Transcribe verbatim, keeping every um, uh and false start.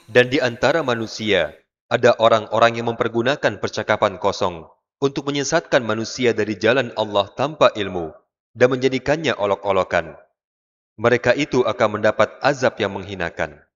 Dan di antara manusia, ada orang-orang yang mempergunakan percakapan kosong untuk menyesatkan manusia dari jalan Allah tanpa ilmu dan menjadikannya olok-olokan. Mereka itu akan mendapat azab yang menghinakan.